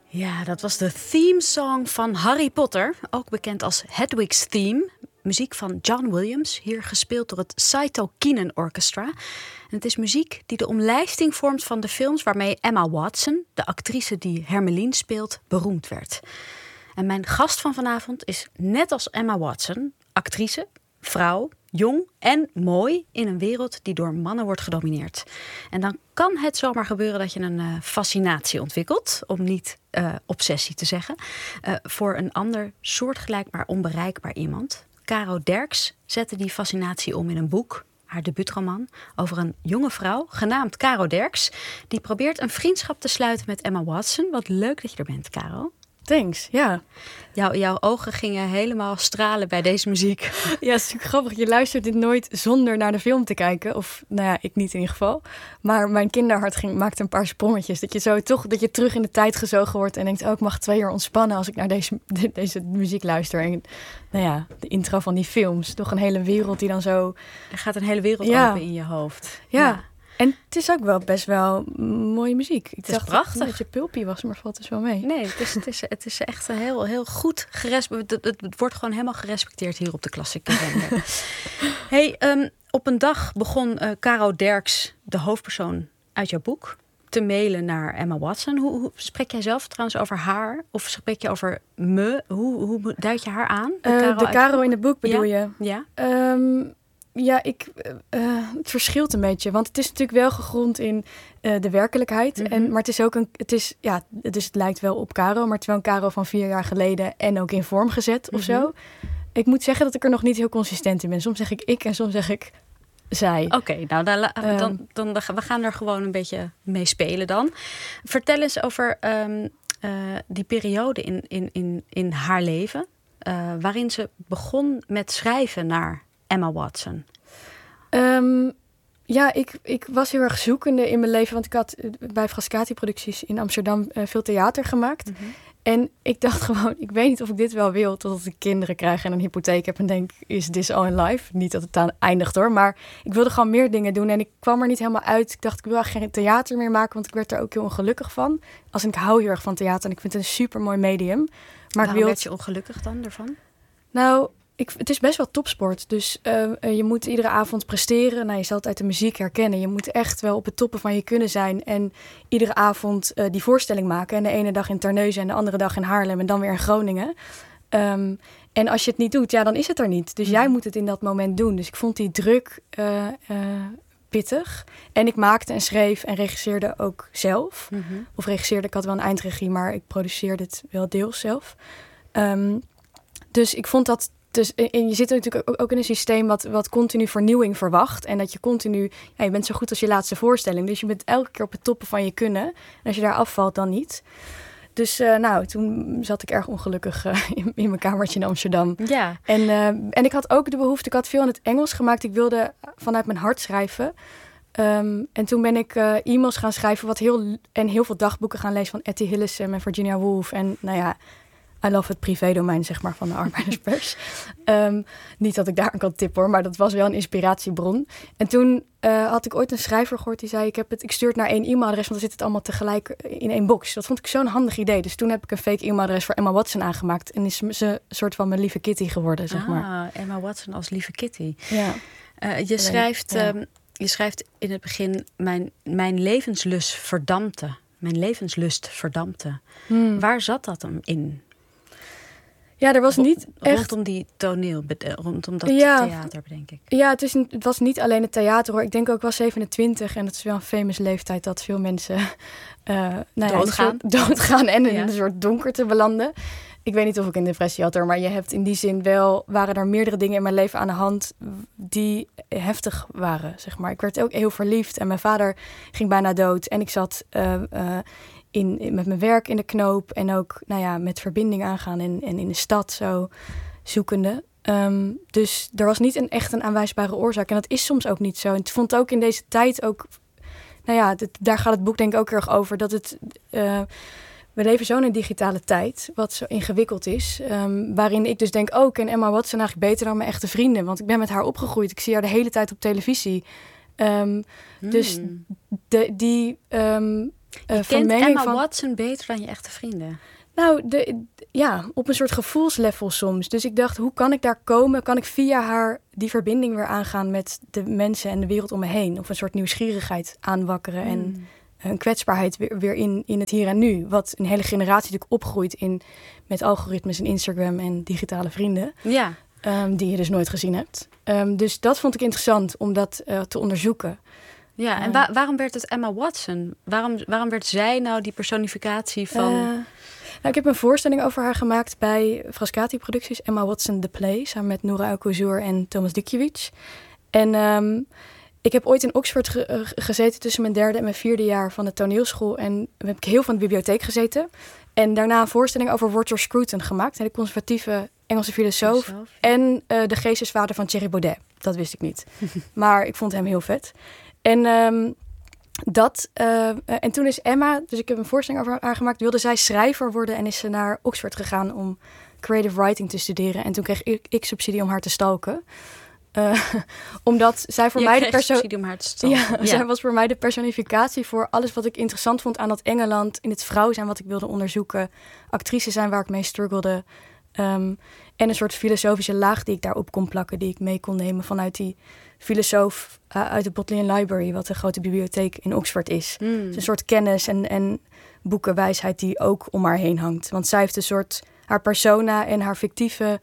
Ja, dat was de theme song van Harry Potter, ook bekend als Hedwig's Theme. Muziek van John Williams, hier gespeeld door het Saito Kinen Orchestra. En het is muziek die de omlijsting vormt van de films waarmee Emma Watson, de actrice die Hermeline speelt, beroemd werd. En mijn gast van vanavond is net als Emma Watson, actrice, vrouw, jong en mooi in een wereld die door mannen wordt gedomineerd. En dan kan het zomaar gebeuren dat je een fascinatie ontwikkelt, om niet obsessie te zeggen, voor een ander soortgelijk maar onbereikbaar iemand. Caro Derks zette die fascinatie om in een boek, haar debuutroman, over een jonge vrouw, genaamd Caro Derks, die probeert een vriendschap te sluiten met Emma Watson. Wat leuk dat je er bent, Caro. Thanks, ja. Jouw ogen gingen helemaal stralen bij deze muziek. Ja, het is natuurlijk grappig. Je luistert dit nooit zonder naar de film te kijken. Of, nou ja, ik niet in ieder geval. Maar mijn kinderhart maakte een paar sprongetjes. Dat je terug in de tijd gezogen wordt en denkt, oh, ik mag 2 uur ontspannen als ik naar deze muziek luister. En nou ja, de intro van die films. Toch een hele wereld die dan zo... Er gaat een hele wereld open in je hoofd. Ja. En het is ook wel best wel mooie muziek. Ik dacht prachtig. Dat je pulpy was, maar valt dus wel mee. Nee, het is echt heel goed gerespecteerd. Het wordt gewoon helemaal gerespecteerd hier op de Klassieke Zender. Hey, op een dag begon Caro Derks, de hoofdpersoon uit jouw boek, te mailen naar Emma Watson. Hoe spreek jij zelf trouwens over haar? Of spreek je over me? Hoe duid je haar aan? De Caro in het boek bedoel je? Ja. Ja, het verschilt een beetje. Want het is natuurlijk wel gegrond in de werkelijkheid. Mm-hmm. Maar het is ook het lijkt wel op Caro, maar het is wel een Caro van 4 jaar geleden en ook in vorm gezet of zo. Ik moet zeggen dat ik er nog niet heel consistent in ben. Soms zeg ik en soms zeg ik zij. Oké, nou we gaan er gewoon een beetje mee spelen dan. Vertel eens over die periode in haar leven, waarin ze begon met schrijven naar Emma Watson. Ja, ik was heel erg zoekende in mijn leven. Want ik had bij Frascati-producties in Amsterdam veel theater gemaakt. Mm-hmm. En ik dacht gewoon, ik weet niet of ik dit wel wil totdat ik kinderen krijg en een hypotheek heb en denk, is this all in life? Niet dat het aan eindigt hoor, maar ik wilde gewoon meer dingen doen en ik kwam er niet helemaal uit. Ik dacht, ik wil geen theater meer maken, want ik werd er ook heel ongelukkig van. Ik hou heel erg van theater en ik vind het een super mooi medium. Maar waarom werd je ongelukkig dan ervan? Nou, het is best wel topsport, dus je moet iedere avond presteren. Nou, je zal het uit de muziek herkennen. Je moet echt wel op het toppen van je kunnen zijn. En iedere avond die voorstelling maken. En de ene dag in Terneuzen en de andere dag in Haarlem en dan weer in Groningen. En als je het niet doet, ja, dan is het er niet. Dus jij moet het in dat moment doen. Dus ik vond die druk pittig. En ik maakte en schreef en regisseerde ook zelf. Mm-hmm. Of regisseerde, ik had wel een eindregie, maar ik produceerde het wel deels zelf. Dus ik vond dat... en je zit natuurlijk ook in een systeem wat continu vernieuwing verwacht. En dat je continu... Ja, je bent zo goed als je laatste voorstelling. Dus je bent elke keer op het toppen van je kunnen. En als je daar afvalt, dan niet. Dus toen zat ik erg ongelukkig in mijn kamertje in Amsterdam. Ja. En ik had ook de behoefte... Ik had veel in het Engels gemaakt. Ik wilde vanuit mijn hart schrijven. En toen ben ik e-mails gaan schrijven... en heel veel dagboeken gaan lezen van Etty Hillesum en Virginia Woolf. En nou ja... I love het privédomein, zeg maar, van de arbeiderspers. Niet dat ik daar aan kan tippen, hoor, maar dat was wel een inspiratiebron. En toen had ik ooit een schrijver gehoord die zei... ik stuur het naar 1 e-mailadres, want dan zit het allemaal tegelijk in 1 box. Dat vond ik zo'n handig idee. Dus toen heb ik een fake e-mailadres voor Emma Watson aangemaakt. En is ze een soort van mijn lieve Kitty geworden, zeg maar. Emma Watson als lieve Kitty. Ja. Je schrijft in het begin... Mijn levenslust verdampte. Mijn levenslust verdampte. Waar zat dat hem in? Ja, er was niet echt... Rondom die rondom dat theater, denk ik. Ja, het was niet alleen het theater, hoor. Ik denk ook, ik was 27 en dat is wel een famous leeftijd... dat veel mensen doodgaan en in een soort donkerte belanden. Ik weet niet of ik een depressie had, hoor, maar je hebt in die zin wel... waren er meerdere dingen in mijn leven aan de hand die heftig waren, zeg maar. Ik werd ook heel verliefd en mijn vader ging bijna dood. En ik zat... met mijn werk in de knoop en ook met verbinding aangaan en in de stad zo zoekende. Dus er was niet echt een aanwijsbare oorzaak. En dat is soms ook niet zo. En ik vond ook in deze tijd ook... daar gaat het boek denk ik ook erg over. Dat het... we leven zo in een digitale tijd, wat zo ingewikkeld is. Waarin ik dus denk, ik ken Emma Watson eigenlijk beter dan mijn echte vrienden. Want ik ben met haar opgegroeid. Ik zie haar de hele tijd op televisie. Dus Je kent Emma Watson beter dan je echte vrienden. Nou, op een soort gevoelslevel soms. Dus ik dacht, hoe kan ik daar komen? Kan ik via haar die verbinding weer aangaan met de mensen en de wereld om me heen? Of een soort nieuwsgierigheid aanwakkeren en een kwetsbaarheid weer in het hier en nu. Wat een hele generatie natuurlijk opgroeit met algoritmes en Instagram en digitale vrienden. Ja. Die je dus nooit gezien hebt. Dus dat vond ik interessant om dat te onderzoeken. Ja, en waarom werd het Emma Watson? Waarom werd zij nou die personificatie van... ik heb een voorstelling over haar gemaakt bij Frascati Producties. Emma Watson The Play, samen met Noura Alcozour en Thomas Dikjevic. En ik heb ooit in Oxford gezeten tussen mijn 3e en mijn 4e jaar van de toneelschool. En heb ik heel veel in de bibliotheek gezeten. En daarna een voorstelling over Roger Scruton gemaakt. De conservatieve Engelse filosoof. En de geestesvader van Thierry Baudet. Dat wist ik niet. Maar ik vond hem heel vet. En toen is Emma, dus ik heb een voorstelling over haar gemaakt, wilde zij schrijver worden en is ze naar Oxford gegaan om creative writing te studeren. En toen kreeg ik subsidie om haar te stalken. Omdat zij voor mij zij was voor mij de personificatie voor alles wat ik interessant vond aan dat Engeland, in het vrouw zijn wat ik wilde onderzoeken, actrice zijn waar ik mee struggelde. En een soort filosofische laag die ik daarop kon plakken, die ik mee kon nemen vanuit die filosoof uit de Bodleian Library, wat de grote bibliotheek in Oxford is. Dus een soort kennis en boekenwijsheid die ook om haar heen hangt. Want zij heeft een soort, haar persona en haar fictieve,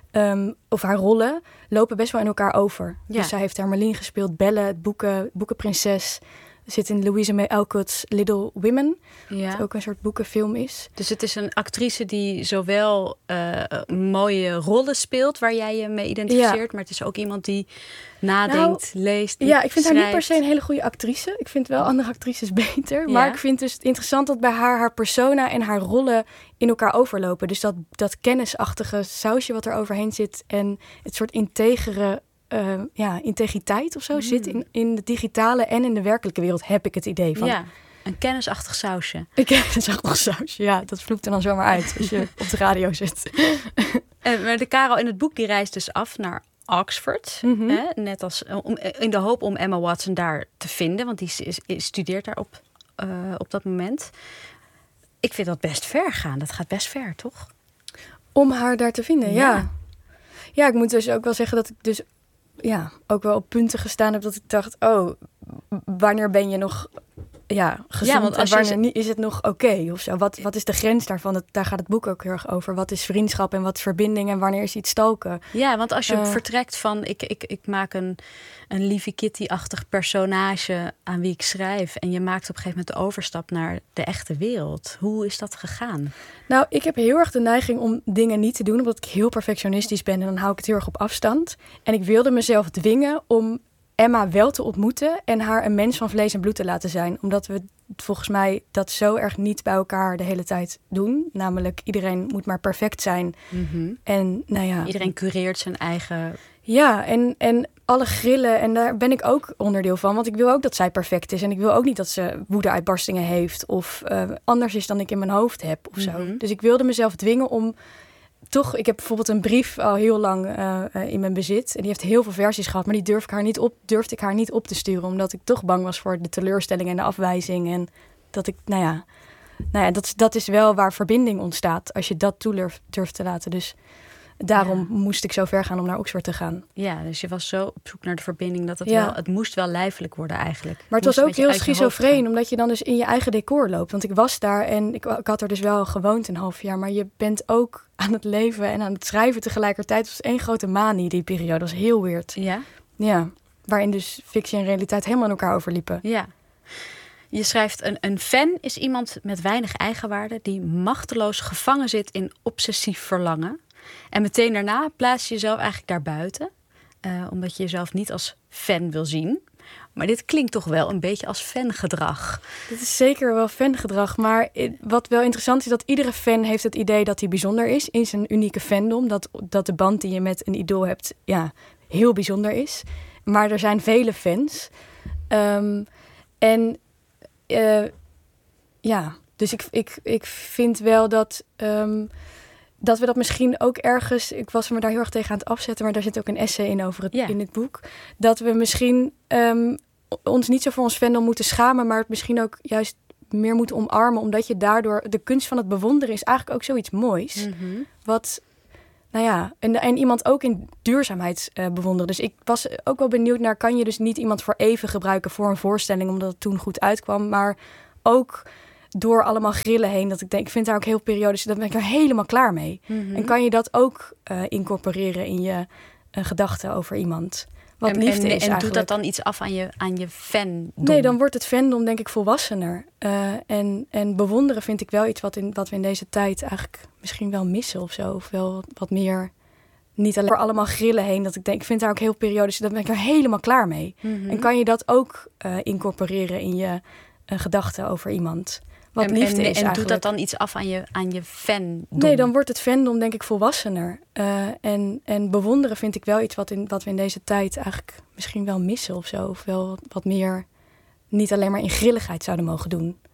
of haar rollen, lopen best wel in elkaar over. Ja. Dus zij heeft Hermeline gespeeld, Belle, het boekenprinses, zit in Louisa May Alcott's Little Women. Ja. Wat ook een soort boekenfilm is. Dus het is een actrice die zowel mooie rollen speelt waar jij je mee identificeert, maar het is ook iemand die nadenkt, leest. Ja, ik vind haar niet per se een hele goede actrice. Ik vind wel andere actrices beter. Ja. Maar ik vind dus het interessant dat bij haar persona en haar rollen in elkaar overlopen. Dus dat kennisachtige sausje wat er overheen zit en het soort integere integriteit of zo zit in de digitale en in de werkelijke wereld, heb ik het idee van. Ja, een kennisachtig sausje. Een kennisachtig sausje, ja. Dat vloept er dan zomaar uit als je op de radio zit. Maar de Karel in het boek die reist dus af naar Oxford. Net als in de hoop om Emma Watson daar te vinden, want die studeert daar op dat moment. Ik vind dat best ver gaan. Dat gaat best ver, toch? Om haar daar te vinden, ja. Ja, ik moet dus ook wel zeggen dat ik dus ook wel op punten gestaan heb dat ik dacht, wanneer ben je nog gezond? Ja, want wanneer niet, is het nog oké of zo? Wat is de grens daarvan? Daar gaat het boek ook heel erg over. Wat is vriendschap en wat is verbinding en wanneer is iets stalken? Ja, want als je vertrekt van ik maak een lieve Kitty-achtig personage aan wie ik schrijf en je maakt op een gegeven moment de overstap naar de echte wereld. Hoe is dat gegaan? Nou, ik heb heel erg de neiging om dingen niet te doen, omdat ik heel perfectionistisch ben en dan hou ik het heel erg op afstand. En ik wilde mezelf dwingen om Emma wel te ontmoeten en haar een mens van vlees en bloed te laten zijn. Omdat we volgens mij dat zo erg niet bij elkaar de hele tijd doen. Namelijk, iedereen moet maar perfect zijn. En iedereen cureert zijn eigen... Ja, en alle grillen, en daar ben ik ook onderdeel van. Want ik wil ook dat zij perfect is. En ik wil ook niet dat ze woedeuitbarstingen heeft of anders is dan ik in mijn hoofd heb of zo. Dus ik wilde mezelf dwingen om toch, ik heb bijvoorbeeld een brief al heel lang in mijn bezit. En die heeft heel veel versies gehad. Maar die durfde ik haar niet op te sturen. Omdat ik toch bang was voor de teleurstelling en de afwijzing. En dat ik, dat is wel waar verbinding ontstaat. Als je dat toe durft te laten. Dus daarom moest ik zo ver gaan om naar Oxford te gaan. Ja, dus je was zo op zoek naar de verbinding dat het moest wel lijfelijk worden eigenlijk. Maar het was ook heel schizofreen, omdat je dan dus in je eigen decor loopt. Want ik was daar en ik had er dus wel gewoond een half jaar. Maar je bent ook aan het leven en aan het schrijven tegelijkertijd. Het was één grote manie, die periode. Dat was heel weird. Ja? Ja, waarin dus fictie en realiteit helemaal in elkaar overliepen. Ja. Je schrijft, een fan is iemand met weinig eigenwaarde die machteloos gevangen zit in obsessief verlangen. En meteen daarna plaats je jezelf eigenlijk daarbuiten. Omdat je jezelf niet als fan wil zien. Maar dit klinkt toch wel een beetje als fangedrag. Dit is zeker wel fangedrag. Maar wat wel interessant is, dat iedere fan heeft het idee dat hij bijzonder is in zijn unieke fandom. Dat de band die je met een idool hebt, heel bijzonder is. Maar er zijn vele fans. Dus ik vind wel dat we dat misschien ook ergens... Ik was me daar heel erg tegen aan het afzetten, maar daar zit ook een essay in over in het boek. Dat we misschien ons niet zo voor ons fandom moeten schamen, maar het misschien ook juist meer moeten omarmen. Omdat je daardoor... De kunst van het bewonderen is eigenlijk ook zoiets moois. Mm-hmm. Wat... Nou ja, en iemand ook in duurzaamheid bewonderen. Dus ik was ook wel benieuwd naar... Kan je dus niet iemand voor even gebruiken voor een voorstelling... omdat het toen goed uitkwam. Maar ook door allemaal grillen heen... dat ik denk, ik vind daar ook heel periodes... dan ben ik er helemaal klaar mee. Mm-hmm. En kan je dat ook incorporeren in je gedachten over iemand? Wat liefde is eigenlijk. En doet dat dan iets af aan je fandom? Nee, dan wordt het fandom denk ik volwassener. En bewonderen vind ik wel iets wat we in deze tijd eigenlijk misschien wel missen of zo. Of wel wat meer, niet alleen door allemaal grillen heen. Dat ik denk, ik vind daar ook heel periodes, dan ben ik er helemaal klaar mee. Mm-hmm. En kan je dat ook incorporeren in je gedachten over iemand? Wat liefde is eigenlijk. En doet dat dan iets af aan je fandom? Nee, dan wordt het fandom denk ik volwassener. En bewonderen vind ik wel iets wat we in deze tijd eigenlijk misschien wel missen of zo. Of wel wat meer, niet alleen maar in grilligheid zouden mogen doen.